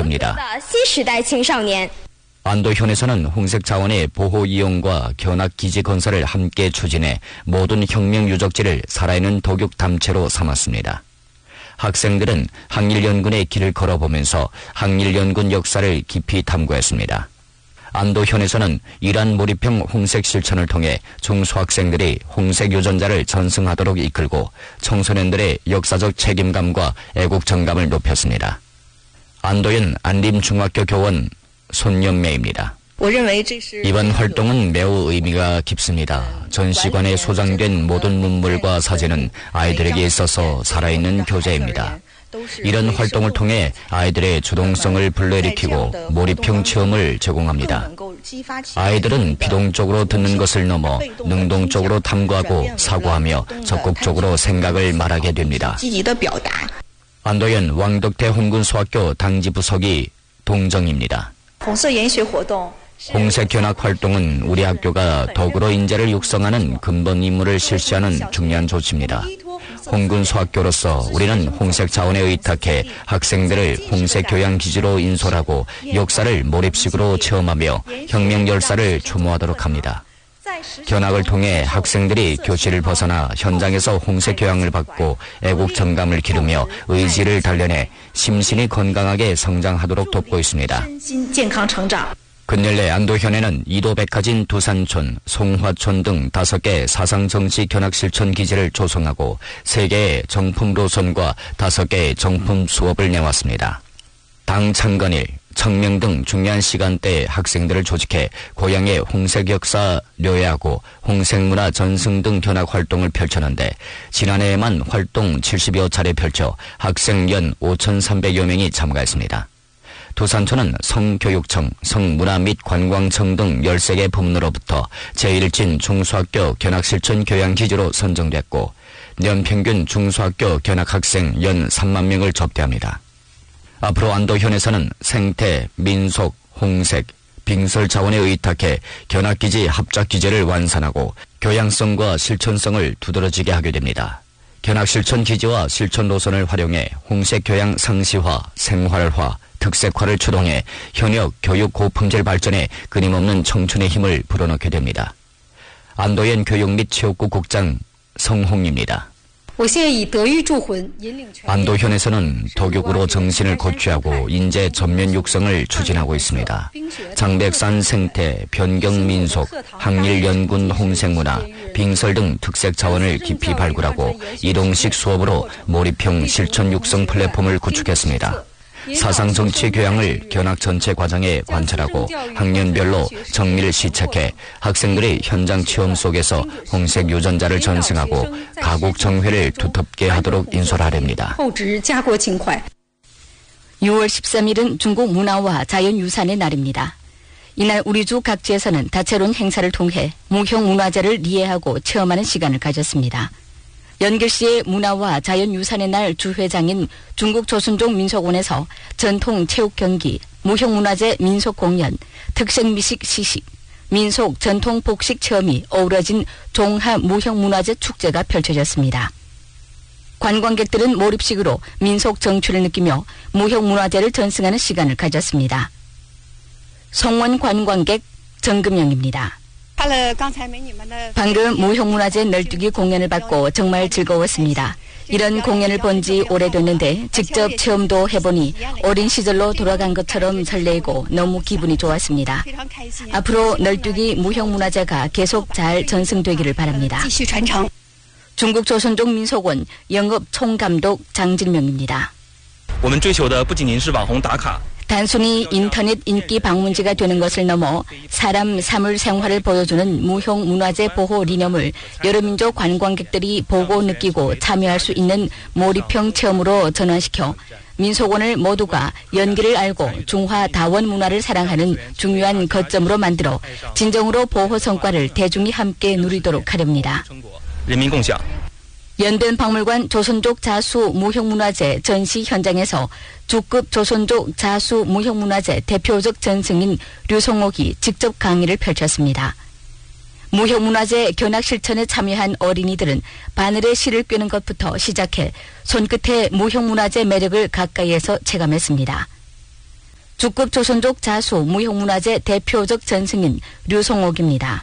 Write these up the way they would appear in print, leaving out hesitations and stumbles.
이릅니다. 안도현에서는 홍색 자원의 보호 이용과 견학기지 건설을 함께 추진해 모든 혁명 유적지를 살아있는 도교 담채로 삼았습니다. 학생들은 항일연군의 길을 걸어보면서 항일연군 역사를 깊이 탐구했습니다. 안도현에서는 이란 몰입형 홍색 실천을 통해 중소학생들이 홍색 유전자를 전승하도록 이끌고 청소년들의 역사적 책임감과 애국정감을 높였습니다. 안도현 안림중학교 교원 손연매입니다. 이번 활동은 매우 의미가 깊습니다. 전시관에 소장된 모든 문물과 사진은 아이들에게 있어서 살아있는 교재입니다. 이런 활동을 통해 아이들의 주동성을 불러일으키고 몰입형 체험을 제공합니다. 아이들은 비동적으로 듣는 것을 넘어 능동적으로 탐구하고 사고하며 적극적으로 생각을 말하게 됩니다. 안도현 왕덕대 홍군소학교 당지부석이 동정입니다. 홍색 견학 활동은 우리 학교가 덕으로 인재를 육성하는 근본 임무를 실시하는 중요한 조치입니다. 홍군소학교로서 우리는 홍색 자원에 의탁해 학생들을 홍색 교양 기지로 인솔하고 역사를 몰입식으로 체험하며 혁명 열사를 추모하도록 합니다. 견학을 통해 학생들이 교실을 벗어나 현장에서 홍색 교양을 받고 애국 정감을 기르며 의지를 단련해 심신이 건강하게 성장하도록 돕고 있습니다. 근열내 안도현에는 이도백화진 두산촌, 송화촌 등 5개 사상정치 견학실천 기지를 조성하고 3개의 정품 노선과 5개의 정품 수업을 내왔습니다. 당 창건일, 청명 등 중요한 시간대에 학생들을 조직해 고향의 홍색 역사 료해하고 홍색 문화 전승 등 견학 활동을 펼쳤는데 지난해에만 활동 70여 차례 펼쳐 학생 연 5,300여 명이 참가했습니다. 두산촌은 성교육청, 성문화 및 관광청 등 13개 부문으로부터 제1진 중소학교 견학실천 교양기지로 선정됐고 연평균 중소학교 견학학생 연 3만 명을 접대합니다. 앞으로 안도현에서는 생태, 민속, 홍색, 빙설 자원에 의탁해 견학기지 합작기제를 완산하고 교양성과 실천성을 두드러지게 하게 됩니다. 견학실천 기지와 실천 노선을 활용해 홍색 교양 상시화, 생활화, 특색화를 추동해 현역 교육 고품질 발전에 끊임없는 청춘의 힘을 불어넣게 됩니다. 안도현 교육 및 체육국 국장 성홍입니다. 안도현에서는 도교구로 정신을 고취하고 인재 전면 육성을 추진하고 있습니다. 장백산 생태, 변경민속, 항일연군 홍색문화, 빙설 등 특색 자원을 깊이 발굴하고 이동식 수업으로 몰입형 실천 육성 플랫폼을 구축했습니다. 사상정치 교양을 견학 전체 과정에 관찰하고 학년별로 정밀 시책해 학생들의 현장 체험 속에서 홍색 유전자를 전승하고 가국 정회를 두텁게 하도록 인솔하렵니다. 6월 13일은 중국 문화와 자연유산의 날입니다. 이날 우리 주 각지에서는 다채로운 행사를 통해 무형문화재를 이해하고 체험하는 시간을 가졌습니다. 연길시의 문화와 자연유산의 날 주회장인 중국 조선족 민속원에서 전통 체육 경기, 무형문화재 민속 공연, 특색미식 시식, 민속 전통 복식 체험이 어우러진 종합 무형문화재 축제가 펼쳐졌습니다. 관광객들은 몰입식으로 민속 정취를 느끼며 무형문화재를 전승하는 시간을 가졌습니다. 성원 관광객 정금영입니다. 방금 무형문화재 널뛰기 공연을 받고 정말 즐거웠습니다. 이런 공연을 본 지 오래됐는데 직접 체험도 해보니 어린 시절로 돌아간 것처럼 설레고 너무 기분이 좋았습니다. 앞으로 널뛰기 무형문화재가 계속 잘 전승되기를 바랍니다. 중국 조선족 민속원 영업 총감독 장진명입니다. 단순히 인터넷 인기 방문지가 되는 것을 넘어 사람 사물 생활을 보여주는 무형문화재 보호 리념을 여러 민족 관광객들이 보고 느끼고 참여할 수 있는 몰입형 체험으로 전환시켜 민속원을 모두가 연기를 알고 중화 다원 문화를 사랑하는 중요한 거점으로 만들어 진정으로 보호 성과를 대중이 함께 누리도록 하렵니다. 연변박물관 조선족 자수 무형문화재 전시 현장에서 주급 조선족 자수 무형문화재 대표적 전승인 류성옥이 직접 강의를 펼쳤습니다. 무형문화재 견학 실천에 참여한 어린이들은 바늘에 실을 꿰는 것부터 시작해 손끝에 무형문화재 매력을 가까이에서 체감했습니다. 주급 조선족 자수 무형문화재 대표적 전승인 류송옥입니다.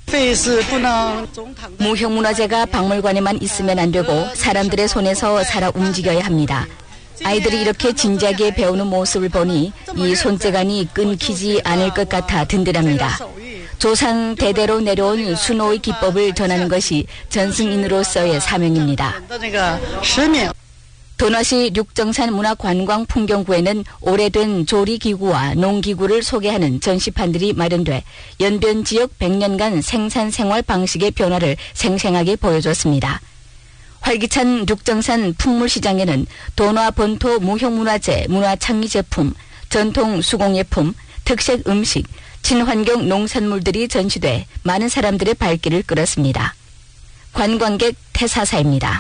무형문화재가 박물관에만 있으면 안 되고 사람들의 손에서 살아 움직여야 합니다. 아이들이 이렇게 진지하게 배우는 모습을 보니 이 손재간이 끊기지 않을 것 같아 든든합니다. 조상 대대로 내려온 수노의 기법을 전하는 것이 전승인으로서의 사명입니다. 도너시 육정산 문화관광풍경구에는 오래된 조리기구와 농기구를 소개하는 전시판들이 마련돼 연변 지역 100년간 생산생활 방식의 변화를 생생하게 보여줬습니다. 활기찬 육정산 풍물시장에는 도너 본토 무형문화재, 문화창의 제품, 전통 수공예품, 특색 음식, 친환경 농산물들이 전시돼 많은 사람들의 발길을 끌었습니다. 관광객 태사사입니다.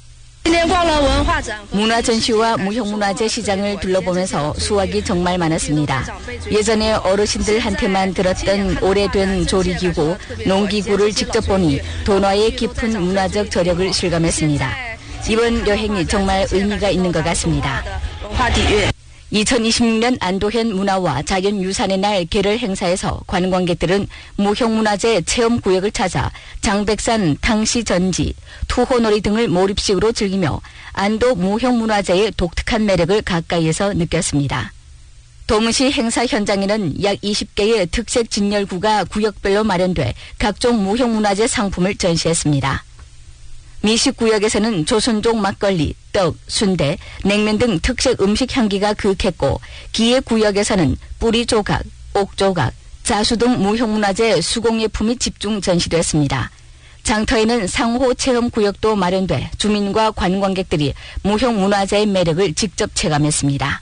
문화전시와 무형문화재 시장을 둘러보면서 수확이 정말 많았습니다. 예전에 어르신들한테만 들었던 오래된 조리기구, 농기구를 직접 보니 도너의 깊은 문화적 저력을 실감했습니다. 이번 여행이 정말 의미가 있는 것 같습니다. 2026년 안도현 문화와 자연유산의 날 개를 행사에서 관광객들은 무형문화재 체험구역을 찾아 장백산 탕시전지, 투호놀이 등을 몰입식으로 즐기며 안도 무형문화재의 독특한 매력을 가까이에서 느꼈습니다. 도문시 행사 현장에는 약 20개의 특색 진열구가 구역별로 마련돼 각종 무형문화재 상품을 전시했습니다. 미식구역에서는 조선족 막걸리, 떡, 순대, 냉면 등 특색 음식 향기가 그윽했고 기획구역에서는 뿌리조각, 옥조각, 자수 등 무형문화재 수공예품이 집중 전시됐습니다. 장터에는 상호체험구역도 마련돼 주민과 관광객들이 무형문화재의 매력을 직접 체감했습니다.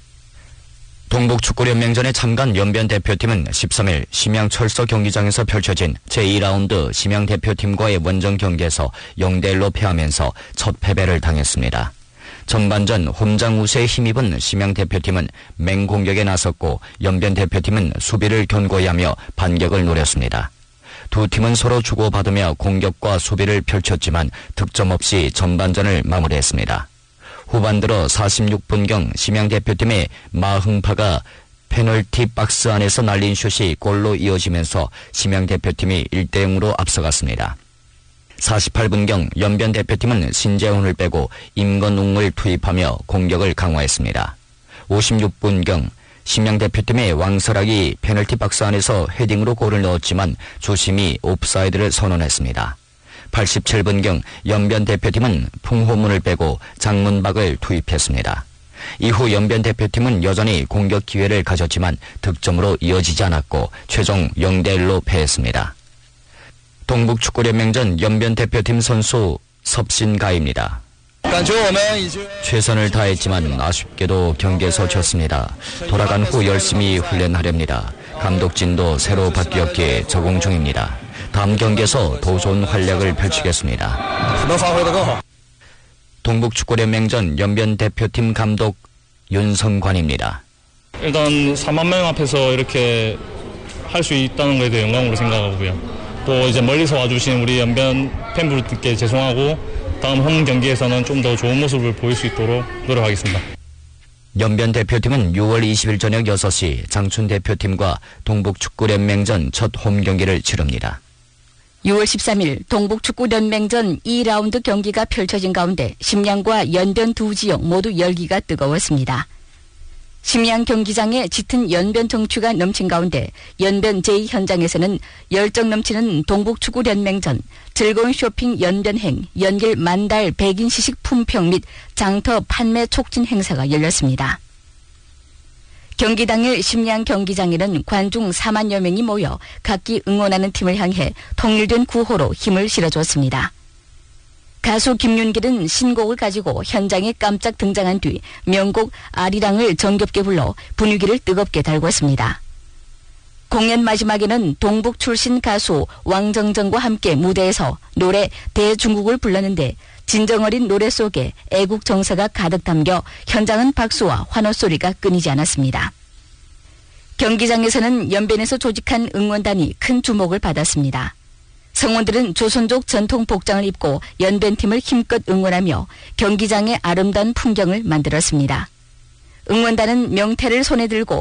동북축구연맹전에 참가한 연변 대표팀은 13일 심양철서 경기장에서 펼쳐진 제2라운드 심양 대표팀과의 원정 경기에서 0대1로 패하면서 첫 패배를 당했습니다. 전반전 홈장 우세에 힘입은 심양 대표팀은 맹공격에 나섰고 연변 대표팀은 수비를 견고히 하며 반격을 노렸습니다. 두 팀은 서로 주고받으며 공격과 수비를 펼쳤지만 득점 없이 전반전을 마무리했습니다. 후반 들어 46분경 심양 대표팀의 마흥파가 페널티 박스 안에서 날린 슛이 골로 이어지면서 심양 대표팀이 1대0으로 앞서갔습니다. 48분경 연변 대표팀은 신재훈을 빼고 임건웅을 투입하며 공격을 강화했습니다. 56분경 심양 대표팀의 왕설학이 페널티 박스 안에서 헤딩으로 골을 넣었지만 주심이 옵사이드를 선언했습니다. 87분경 연변 대표팀은 풍호문을 빼고 장문박을 투입했습니다. 이후 연변 대표팀은 여전히 공격 기회를 가졌지만 득점으로 이어지지 않았고 최종 0대1로 패했습니다. 동북축구연맹전 연변 대표팀 선수 섭신가입니다. 최선을 다했지만 아쉽게도 경기에서 졌습니다. 돌아간 후 열심히 훈련하렵니다. 감독진도 새로 바뀌었기에 적응 중입니다. 다음 경기에서 더 좋은 활약을 펼치겠습니다. 동북축구연맹전 연변 대표팀 감독 윤성관입니다. 일단 4만 명 앞에서 이렇게 할 수 있다는 것에 대해 영광으로 생각하고요. 또 이제 멀리서 와주신 우리 연변 팬분들께 죄송하고 다음 홈 경기에서는 좀 더 좋은 모습을 보일 수 있도록 노력하겠습니다. 연변 대표팀은 6월 20일 저녁 6시 장춘 대표팀과 동북축구연맹전 첫 홈 경기를 치릅니다. 6월 13일 동북축구연맹전 2라운드 경기가 펼쳐진 가운데 심양과 연변 두 지역 모두 열기가 뜨거웠습니다. 심양 경기장에 짙은 연변 정취가 넘친 가운데 연변 제2 현장에서는 열정 넘치는 동북축구연맹전, 즐거운 쇼핑 연변행, 연길 만달 백인 시식 품평 및 장터 판매 촉진 행사가 열렸습니다. 경기 당일 심양 경기장에는 관중 4만여 명이 모여 각기 응원하는 팀을 향해 통일된 구호로 힘을 실어줬습니다. 가수 김윤길은 신곡을 가지고 현장에 깜짝 등장한 뒤 명곡 아리랑을 정겹게 불러 분위기를 뜨겁게 달궜습니다. 공연 마지막에는 동북 출신 가수 왕정정과 함께 무대에서 노래 대중국을 불렀는데 진정어린 노래 속에 애국 정서가 가득 담겨 현장은 박수와 환호 소리가 끊이지 않았습니다. 경기장에서는 연변에서 조직한 응원단이 큰 주목을 받았습니다. 성원들은 조선족 전통 복장을 입고 연변팀을 힘껏 응원하며 경기장의 아름다운 풍경을 만들었습니다. 응원단은 명태를 손에 들고